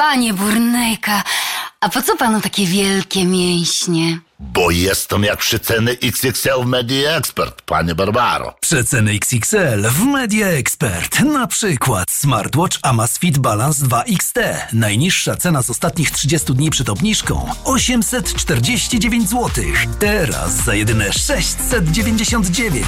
Panie Burnejka, a po co panu takie wielkie mięśnie? Bo jestem jak przeceny XXL w Media Expert, panie Barbaro. Przeceny XXL w Media Expert. Na przykład smartwatch Amazfit Balance 2 XT. Najniższa cena z ostatnich 30 dni przed obniżką 849 zł. Teraz za jedyne 699.